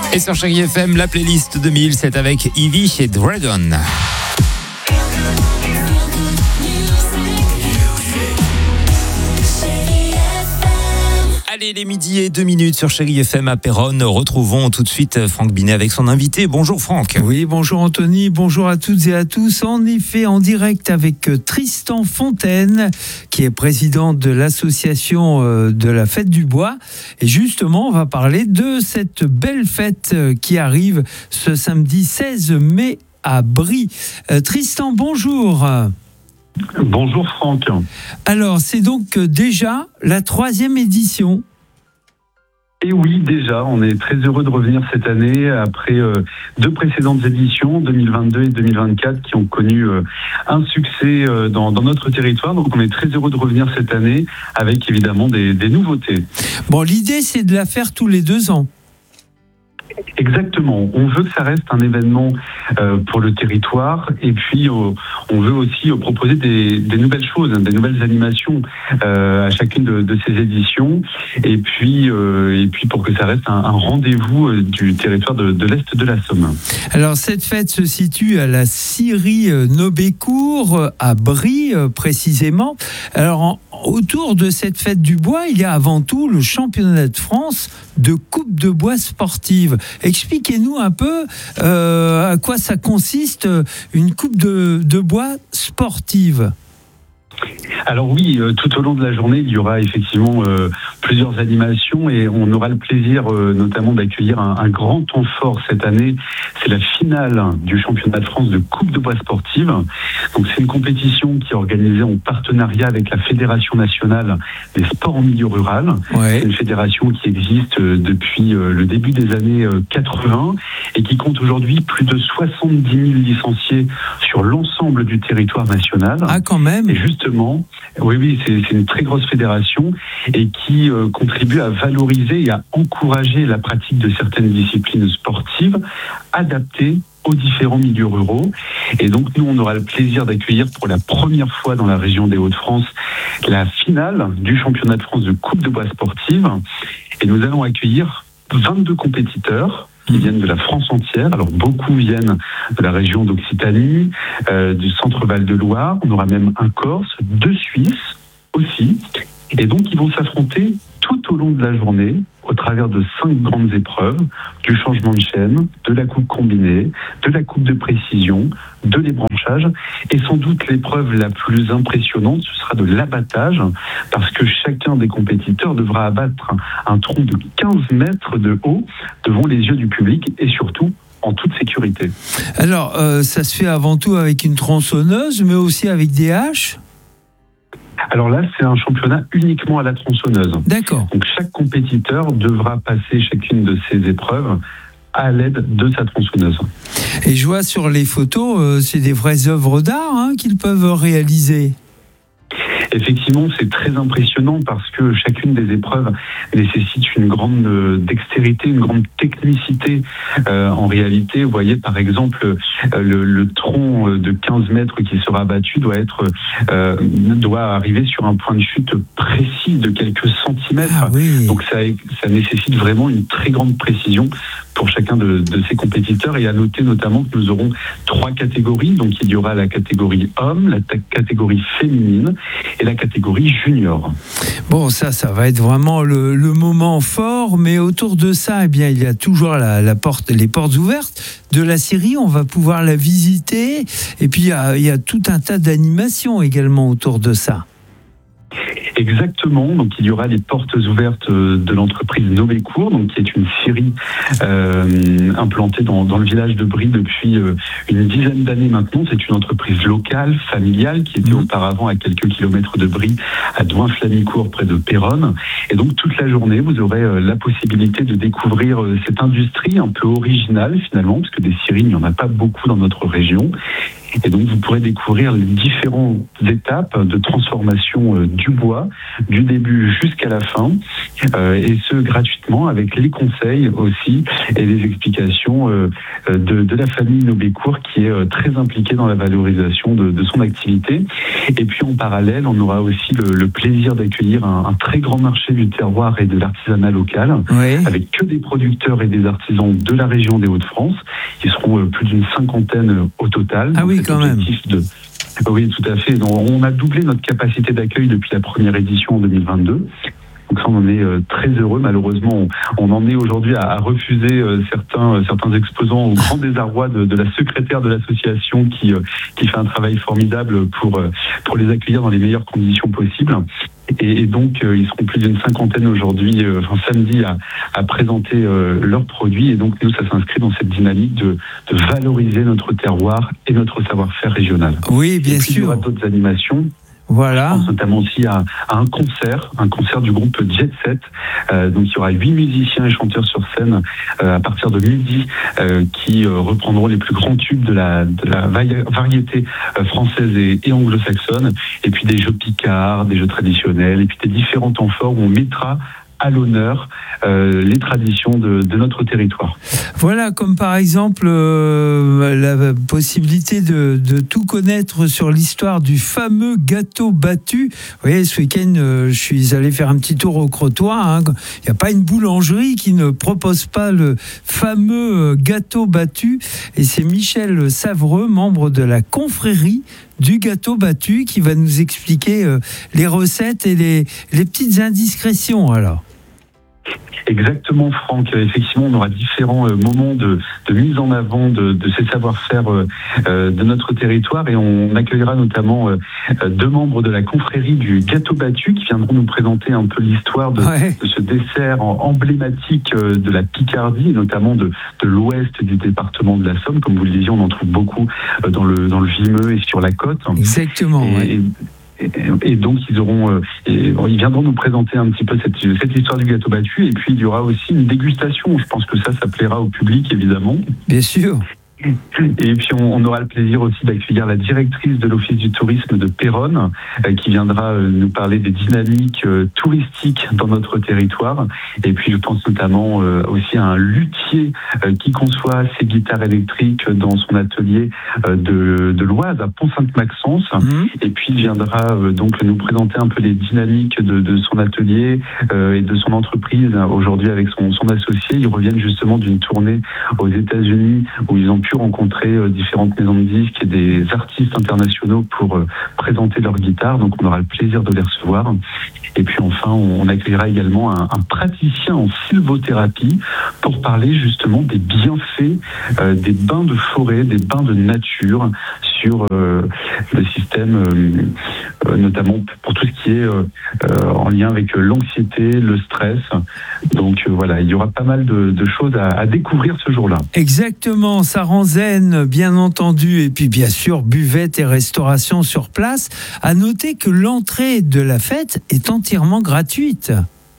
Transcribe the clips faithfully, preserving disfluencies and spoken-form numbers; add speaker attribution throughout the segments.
Speaker 1: Et sur Chérie F M, la playlist deux mille, c'est avec Ivy chez Dragon. Allez, les midi et deux minutes sur Chérie F M à Péronne. Retrouvons tout de suite Franck Binet avec son invité. Bonjour Franck.
Speaker 2: Oui, bonjour Anthony, bonjour à toutes et à tous. En effet, en direct avec Tristan Fontaine, qui est président de l'association de la Fête du Bois. Et justement, on va parler de cette belle fête qui arrive ce samedi seize mai à Brie. Euh, Tristan, bonjour.
Speaker 3: Bonjour Franck.
Speaker 2: Alors, c'est donc déjà la troisième édition.
Speaker 3: Et oui, déjà, on est très heureux de revenir cette année après euh, deux précédentes éditions, deux mille vingt-deux et deux mille vingt-quatre, qui ont connu euh, un succès euh, dans, dans notre territoire. Donc on est très heureux de revenir cette année avec évidemment des, des nouveautés.
Speaker 2: Bon, l'idée, c'est de la faire tous les deux ans.
Speaker 3: Exactement. On veut que ça reste un événement euh, pour le territoire et puis euh, on veut aussi euh, proposer des, des nouvelles choses, hein, des nouvelles animations euh, à chacune de, de ces éditions et puis, euh, et puis pour que ça reste un, un rendez-vous euh, du territoire de, de l'Est de la Somme.
Speaker 2: Alors cette fête se situe à la scierie Nobécourt, à Brie euh, précisément. Alors en, autour de cette fête du bois, il y a avant tout le championnat de France de coupe de bois sportive. Expliquez-nous un peu euh, à quoi ça consiste, une coupe de, de bois sportive.
Speaker 3: Alors oui, euh, tout au long de la journée, il y aura effectivement euh, plusieurs animations et on aura le plaisir euh, notamment d'accueillir un, un grand temps fort cette année. C'est la finale du championnat de France de coupe de bois sportive. Donc c'est une compétition qui est organisée en partenariat avec la Fédération nationale des sports en milieu rural.
Speaker 2: Ouais.
Speaker 3: C'est une fédération qui existe euh, depuis euh, le début des années euh, quatre-vingts et qui compte aujourd'hui plus de soixante-dix mille licenciés sur l'ensemble du territoire national.
Speaker 2: Ah, quand même.
Speaker 3: Et justement, oui, oui, c'est, c'est une très grosse fédération et qui euh, contribue à valoriser et à encourager la pratique de certaines disciplines sportives adaptées aux différents milieux ruraux. Et donc, nous, on aura le plaisir d'accueillir pour la première fois dans la région des Hauts-de-France la finale du championnat de France de coupe de bois sportive. Et nous allons accueillir vingt-deux compétiteurs qui viennent de la France entière. Alors beaucoup viennent de la région d'Occitanie, euh, du centre Val-de-Loire. On aura même un Corse, deux Suisses aussi. Et donc ils vont s'affronter tout au long de la journée au travers de cinq grandes épreuves, du changement de chaîne, de la coupe combinée, de la coupe de précision, de l'ébranchage. Et sans doute l'épreuve la plus impressionnante, ce sera de l'abattage, parce que chacun des compétiteurs devra abattre un, un tronc de quinze mètres de haut devant les yeux du public et surtout en toute sécurité.
Speaker 2: Alors, euh, ça se fait avant tout avec une tronçonneuse, mais aussi avec des haches ?
Speaker 3: Alors là, c'est un championnat uniquement à la tronçonneuse.
Speaker 2: D'accord.
Speaker 3: Donc chaque compétiteur devra passer chacune de ces épreuves à l'aide de sa tronçonneuse.
Speaker 2: Et je vois sur les photos, euh, c'est des vraies œuvres d'art hein, qu'ils peuvent réaliser.
Speaker 3: Effectivement, c'est très impressionnant parce que chacune des épreuves nécessite une grande euh, dextérité, une grande technicité. Euh, en réalité, vous voyez par exemple euh, le, le tronc de quinze mètres qui sera abattu doit être euh, doit arriver sur un point de chute précis de quelques centimètres.
Speaker 2: Ah oui.
Speaker 3: Donc ça, ça nécessite vraiment une très grande précision pour chacun de, de ces compétiteurs. Et à noter notamment que nous aurons trois catégories. Donc il y aura la catégorie homme, la t- catégorie féminine et la catégorie junior.
Speaker 2: Bon, ça, ça va être vraiment le, le moment fort, mais autour de ça, eh bien, il y a toujours la, la porte, les portes ouvertes de la scierie. On va pouvoir la visiter. Et puis, il y a, il y a tout un tas d'animations également autour de ça.
Speaker 3: Exactement, donc il y aura les portes ouvertes de l'entreprise Nobécourt, donc qui est une scierie euh, implantée dans, dans le village de Brie depuis euh, une dizaine d'années maintenant. C'est une entreprise locale, familiale, qui était mmh. auparavant à quelques kilomètres de Brie, à Douin-Flamicourt, près de Péronne. Et donc toute la journée, vous aurez euh, la possibilité de découvrir euh, cette industrie un peu originale finalement, parce que des scieries, il n'y en a pas beaucoup dans notre région. Et donc, vous pourrez découvrir les différentes étapes de transformation euh, du bois, du début jusqu'à la fin, euh, et ce gratuitement, avec les conseils aussi et les explications euh, de, de la famille Nobécourt, qui est euh, très impliquée dans la valorisation de, de son activité. Et puis, en parallèle, on aura aussi le, le plaisir d'accueillir un, un très grand marché du terroir et de l'artisanat local,
Speaker 2: Oui.
Speaker 3: avec que des producteurs et des artisans de la région des Hauts-de-France. Ils seront euh, plus d'une cinquantaine euh, au total.
Speaker 2: Ah oui, quand même.
Speaker 3: De... Oui, tout à fait. Donc, on a doublé notre capacité d'accueil depuis la première édition en deux mille vingt-deux. Donc ça, on en est euh, très heureux. Malheureusement, on, on en est aujourd'hui à, à refuser euh, certains, euh, certains exposants au grand désarroi de, de la secrétaire de l'association qui, euh, qui fait un travail formidable pour, euh, pour les accueillir dans les meilleures conditions possibles. Et, et donc, euh, ils seront plus d'une cinquantaine aujourd'hui, euh, enfin samedi, à, à présenter euh, leurs produits. Et donc, nous, ça s'inscrit dans cette dynamique de, de valoriser notre terroir et notre savoir-faire régional.
Speaker 2: Oui, bien
Speaker 3: et puis,
Speaker 2: sûr.
Speaker 3: Il y aura d'autres animations.
Speaker 2: Voilà.
Speaker 3: Je pense notamment aussi à, à un concert, un concert du groupe Jet Set. Euh, donc il y aura huit musiciens et chanteurs sur scène euh, à partir de midi euh, qui euh, reprendront les plus grands tubes de la, de la variété euh, française et, et anglo-saxonne. Et puis des jeux picards, des jeux traditionnels, et puis des différents temps forts où on mettra à l'honneur euh, les traditions de, de notre territoire.
Speaker 2: Voilà, comme par exemple euh, la possibilité de, de tout connaître sur l'histoire du fameux gâteau battu. Vous voyez, ce week-end, euh, je suis allé faire un petit tour au Crotoy. Hein. Il n'y a pas une boulangerie qui ne propose pas le fameux gâteau battu. Et c'est Michel Savreux, membre de la confrérie du gâteau battu, qui va nous expliquer euh, les recettes et les, les petites indiscrétions alors.
Speaker 3: Exactement, Franck. Effectivement, on aura différents euh, moments de, de mise en avant de, de ces savoir-faire euh, euh, de notre territoire, et on accueillera notamment euh, deux membres de la confrérie du gâteau battu qui viendront nous présenter un peu l'histoire de,
Speaker 2: Ouais.
Speaker 3: de ce dessert emblématique euh, de la Picardie, notamment de, de l'ouest du département de la Somme. Comme vous le disiez, on en trouve beaucoup euh, dans le dans le Vimeux et sur la côte.
Speaker 2: Exactement.
Speaker 3: Et,
Speaker 2: Ouais.
Speaker 3: et, Et donc ils auront, euh, et, bon, ils viendront nous présenter un petit peu cette, cette histoire du gâteau battu. Et puis il y aura aussi une dégustation. Je pense que ça, ça plaira au public évidemment.
Speaker 2: Bien sûr.
Speaker 3: Et puis on, on aura le plaisir aussi d'accueillir la directrice de l'Office du tourisme de Péronne, euh, qui viendra euh, nous parler des dynamiques euh, touristiques dans notre territoire. Et puis je pense notamment euh, aussi à un luthier euh, qui conçoit ses guitares électriques dans son atelier euh, de, de l'Oise à Pont-Sainte-Maxence.
Speaker 2: Mmh.
Speaker 3: Et puis il viendra euh, donc nous présenter un peu les dynamiques de, de son atelier euh, et de son entreprise aujourd'hui avec son, son associé. Ils reviennent justement d'une tournée aux États-Unis où ils ont pu rencontrer euh, différentes maisons de disques et des artistes internationaux pour euh, présenter leur guitare. Donc on aura le plaisir de les recevoir. Et puis enfin, on, on accueillera également un, un praticien en sylvothérapie pour parler justement des bienfaits euh, des bains de forêt, des bains de nature sur euh, le système, euh, euh, notamment pour tout ce qui est euh, euh, en lien avec l'anxiété, le stress. Donc euh, voilà, il y aura pas mal de, de choses à, à découvrir ce jour-là.
Speaker 2: Exactement, ça rend zen, bien entendu, et puis bien sûr, buvette et restauration sur place. À noter que l'entrée de la fête est entièrement gratuite.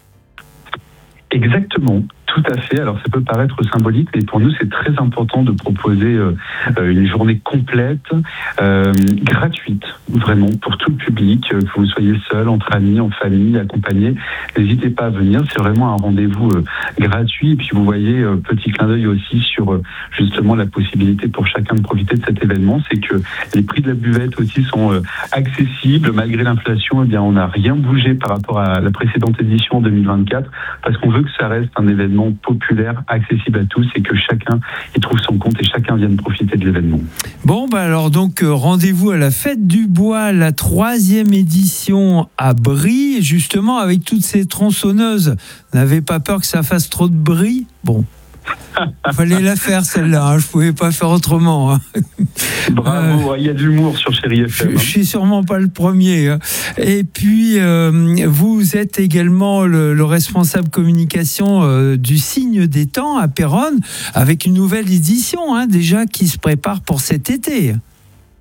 Speaker 3: Exactement. Tout à fait. Alors ça peut paraître symbolique, mais pour nous c'est très important de proposer euh, une journée complète, euh, gratuite, vraiment pour tout le public, euh, que vous soyez seul, entre amis, en famille, accompagné. N'hésitez pas à venir. C'est vraiment un rendez-vous euh, gratuit. Et puis vous voyez, euh, petit clin d'œil aussi sur euh, justement la possibilité pour chacun de profiter de cet événement, c'est que les prix de la buvette aussi sont euh, accessibles malgré l'inflation. Eh bien, on n'a rien bougé par rapport à la précédente édition en deux mille vingt-quatre, parce qu'on veut que ça reste un événement populaire, accessible à tous, et que chacun y trouve son compte et chacun vienne profiter de l'événement.
Speaker 2: Bon, bah alors donc euh, rendez-vous à la Fête du Bois, la troisième édition à Brie, justement avec toutes ces tronçonneuses. N'avez pas peur que ça fasse trop de bruit? Bon. Fallait la faire celle-là, hein. Je pouvais pas faire autrement. Hein.
Speaker 3: Bravo, il euh, y a de l'humour sur Chérie F M.
Speaker 2: Je, hein. je suis sûrement pas le premier. Hein. Et puis, euh, vous êtes également le, le responsable communication euh, du Signe des Temps à Péronne, avec une nouvelle édition hein, déjà qui se prépare pour cet été.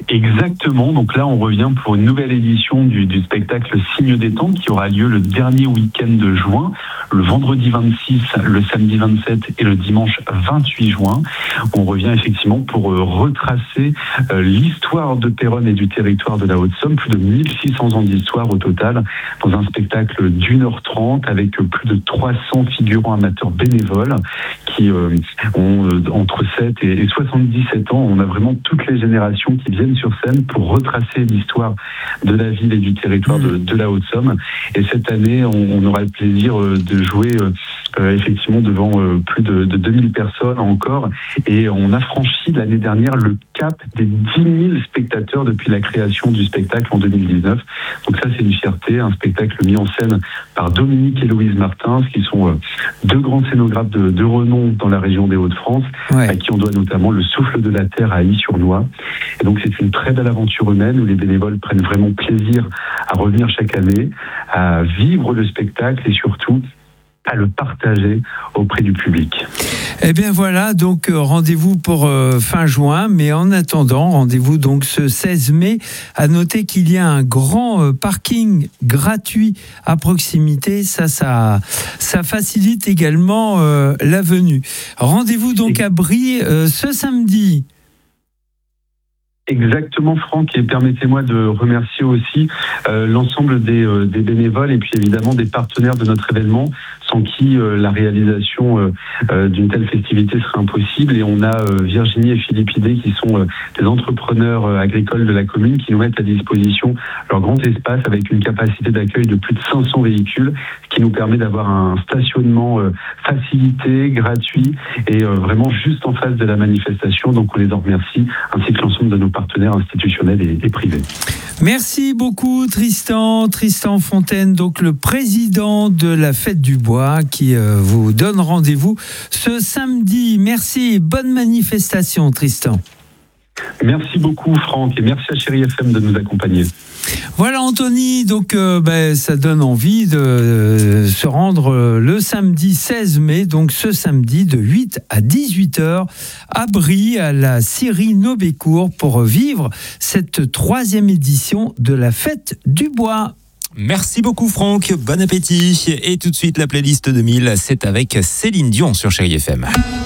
Speaker 3: Exactement, donc là on revient pour une nouvelle édition du, du spectacle Signe des Temps qui aura lieu le dernier week-end de juin, le vendredi vingt-six, le samedi vingt-sept et le dimanche vingt-huit juin. On revient effectivement pour euh, retracer euh, l'histoire de Péronne et du territoire de la Haute-Somme, plus de mille six cents ans d'histoire au total, dans un spectacle d'une heure trente avec euh, plus de trois cents figurants amateurs bénévoles qui euh, ont euh, entre sept et soixante-dix-sept ans. On a vraiment toutes les générations qui viennent sur scène pour retracer l'histoire de la ville et du territoire de, de la Haute-Somme. Et cette année, on, on aura le plaisir de jouer euh, effectivement devant euh, plus de, de deux mille personnes encore. Et on a franchi l'année dernière le cap des dix mille spectateurs depuis la création du spectacle en deux mille dix-neuf. Donc ça, c'est une fierté. Un spectacle mis en scène par Dominique et Louise Martins, qui sont euh, deux grands scénographes de, de renom dans la région des Hauts-de-France, ouais. à qui on doit notamment Le Souffle de la Terre à Ille-sur-Noix. Et donc c'est une très belle aventure humaine où les bénévoles prennent vraiment plaisir à revenir chaque année, à vivre le spectacle et surtout à le partager auprès du public.
Speaker 2: Eh bien voilà, donc euh, rendez-vous pour euh, fin juin, mais en attendant, rendez-vous donc ce seize mai. À noter qu'il y a un grand euh, parking gratuit à proximité, ça, ça, ça facilite également euh, la venue. Rendez-vous donc à Brie euh, ce samedi.
Speaker 3: Exactement, Franck, et permettez-moi de remercier aussi euh, l'ensemble des, euh, des bénévoles et puis évidemment des partenaires de notre événement, sans qui euh, la réalisation euh, euh, d'une telle festivité serait impossible. Et on a euh, Virginie et Philippe Idé qui sont euh, des entrepreneurs euh, agricoles de la commune qui nous mettent à disposition leur grand espace avec une capacité d'accueil de plus de cinq cents véhicules, ce qui nous permet d'avoir un stationnement euh, facilité, gratuit et euh, vraiment juste en face de la manifestation. Donc on les en remercie, ainsi que l'ensemble de nos partenaires institutionnels et, et privés.
Speaker 2: Merci beaucoup Tristan, Tristan Fontaine, donc le président de la Fête du Bois qui euh, vous donne rendez-vous ce samedi. Merci, bonne manifestation Tristan.
Speaker 3: Merci beaucoup Franck et merci à Chérie F M de nous accompagner.
Speaker 2: Voilà Anthony, donc euh, ben, ça donne envie de euh, se rendre euh, le samedi seize mai, donc ce samedi de huit à dix-huit heures à Brie, à la scierie Nobécourt, pour vivre cette troisième édition de la Fête du Bois.
Speaker 1: Merci beaucoup Franck, bon appétit. Et tout de suite la playlist deux mille, c'est avec Céline Dion sur Chérie F M.